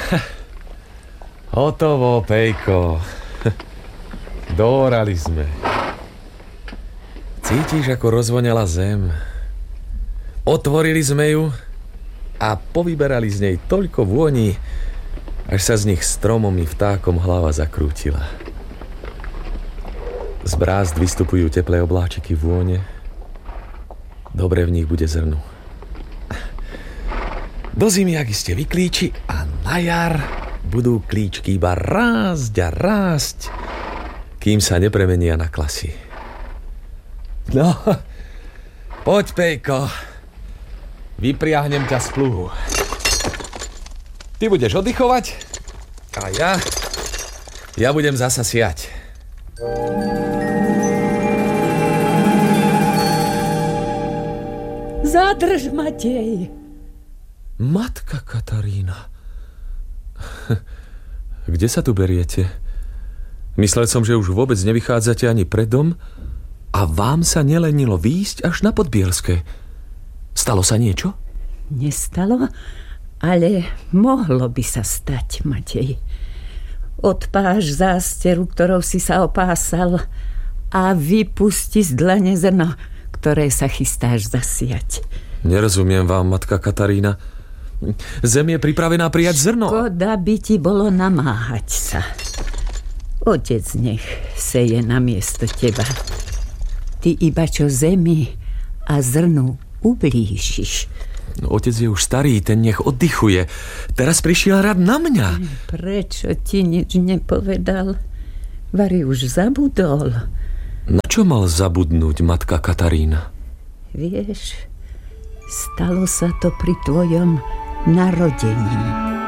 Hotovo, Pejko. Doorali sme. Cítiš, ako rozvoňala zem? Otvorili sme ju a povyberali z nej toľko vôni, až sa z nich stromom i vtákom hlava zakrútila. Z brázd vystupujú teplé obláčiky vône. Dobre v nich bude zrnu. Do zimy, ak iste vyklíči, a na jar budú klíčky iba rásť a rásť, kým sa nepremenia na klasy. No, poď, Pejko. Vypriahnem ťa z pluhu. Ty budeš oddychovať a ja budem zasa siať. Zadrž, Matej. Matka Katarína. Kde sa tu beriete? Myslel som, že už vôbec nevychádzate ani pred dom a vám sa nelenilo výjsť až na Podbielske. Stalo sa niečo? Nestalo, ale mohlo by sa stať, Matej. Odpáš zásteru, ktorou si sa opásal, a vypusti z dlane zrno, ktoré sa chystáš zasiať. Nerozumiem vám, matka Katarína. Zem je pripravená prijať zrno. Škoda by ti bolo namáhať sa. Otec nech seje namiesto teba. Ty iba čo zemi a zrnu ublížiš. Otec je už starý, ten nech oddychuje. Teraz prišiel rad na mňa. Prečo ti nič nepovedal? Vari už zabudol. Na čo mal zabudnúť, matka Katarína? Vieš, stalo sa to pri tvojom narodení.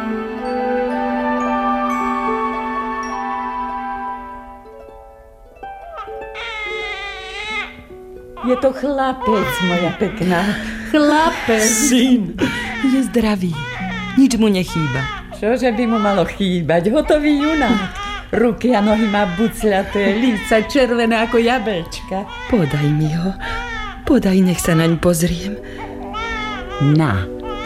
Je to chlapec, moja pekná. Chlapec. Syn. Je zdravý. Nič mu nechýba. Čože by mu malo chýbať? Hotový junák. Ruky a nohy má bucľaté, líca červené ako jablčka. Podaj mi ho. Podaj, nech sa naň pozriem. Na.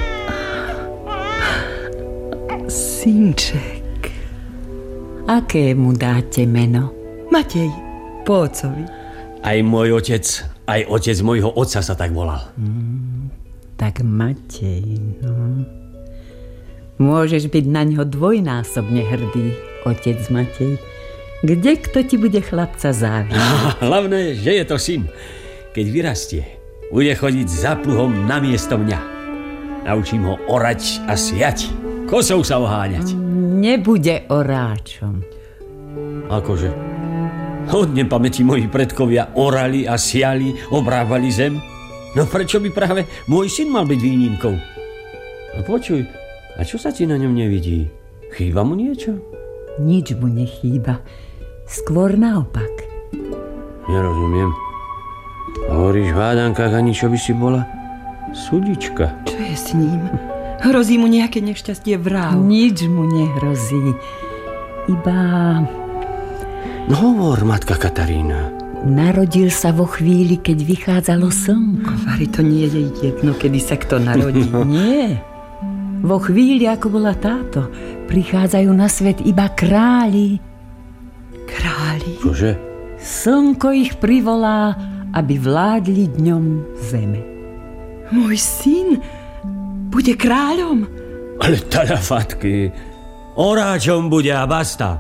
Synček. Aké mu dáte meno? Matej, po otcovi. Aj môj otec, aj otec môjho otca sa tak volal. Tak Matej, no. Môžeš byť na ňo dvojnásobne hrdý, otec Matej. Kde kto ti bude chlapca závidieť? Hlavné, že je to syn. Keď vyrastie, bude chodiť za pluhom namiesto mňa. Naučím ho orať a siať, kosou sa oháňať. Nebude oráčom. Akože? Od nepamäti moji predkovia orali a siali, obrábali zem. No prečo by práve môj syn mal byť výnimkou? No počuj, a čo sa ti na ňom nevidí? Chýba mu niečo? Nič mu nechýba. Skôr naopak. Nerozumiem. Hovoríš v hádankách, ani čo by si bola sudička. Čo je s ním? Hrozí mu nejaké nešťastie vrál. Nič mu nehrozí. Iba... No hovor, matka Katarína. Narodil sa vo chvíli, keď vychádzalo slnko. Vari, to nie je jedno, kedy sa kto narodí. Nie. Vo chvíli, ako bola táto, prichádzajú na svet iba králi. Králi? Čože? Slnko ich privolá, aby vládli dňom zeme. Môj syn bude kráľom? Ale talafatky, oráčom bude a basta.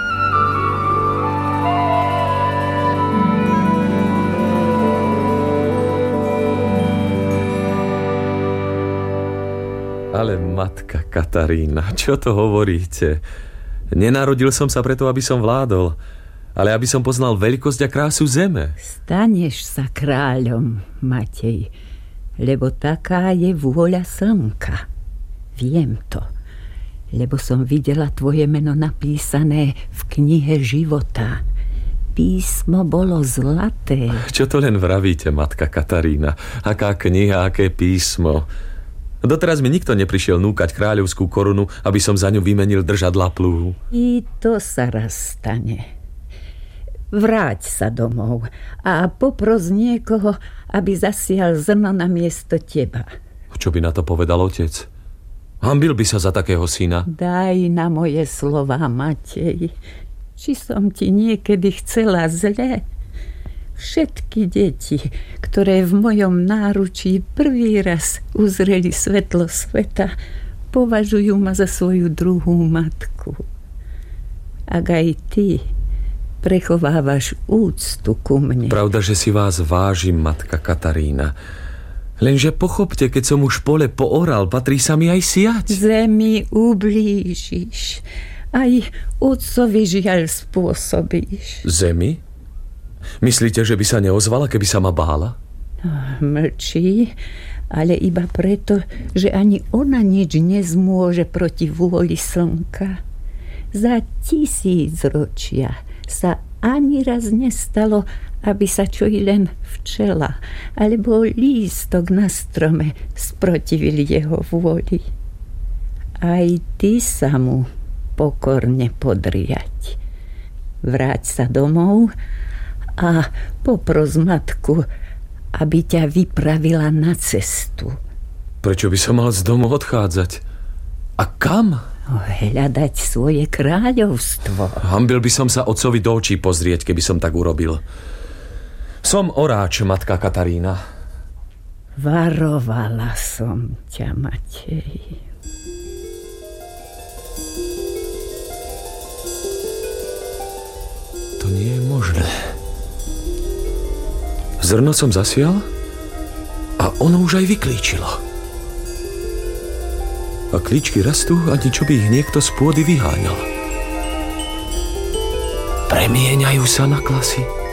Ale matka Katarína, čo to hovoríte? Nenarodil som sa preto, aby som vládol, ale aby som poznal veľkosť a krásu zeme. Staneš sa kráľom, Matej, lebo taká je vôľa slnka. Viem to, lebo som videla tvoje meno napísané v knihe života. Písmo bolo zlaté. Čo to len vravíte, matka Katarína? Aká kniha, aké písmo? Doteraz mi nikto neprišiel núkať kráľovskú korunu, aby som za ňu vymenil držadlá pluhu. I to sa raz stane. Vráť sa domov a popros niekoho, aby zasial zrno na miesto teba. Čo by na to povedal otec? Hanbil by sa za takého syna. Daj na moje slova, Matej. Či som ti niekedy chcela zle? Všetky deti, ktoré v mojom náručí prvý raz uzreli svetlo sveta, považujú ma za svoju druhú matku. Ak aj ty prechovávaš úctu ku mne. Pravda, že si vás vážim, matka Katarína. Lenže pochopte, keď som už pole pooral, patrí sa mi aj siať. Zemi ublížiš. Aj otcovi žiaľ spôsobíš. Zemi? Myslíte, že by sa neozvala, keby sa ma bála? Mlčí, ale iba preto, že ani ona nič nezmôže proti vôli slnka. Za 1000 ročia sa ani raz nestalo, aby sa čo i len včela alebo lístok na strome sprotivili jeho vôli. Aj ty sa mu pokorne podriať. Vráť sa domov a popros matku, aby ťa vypravila na cestu. Prečo by som mal z domu odchádzať? A kam? Hľadať svoje kráľovstvo. Hanbil by som sa otcovi do očí pozrieť, keby som tak urobil. Som oráč, matka Katarína. Varovala som ťa, Matej. To nie je možné. Zrno som zasial a ono už aj vyklíčilo. A klíčky rastú, ani čo by ich niekto z pôdy vyháňal. Premieňajú sa na klasy.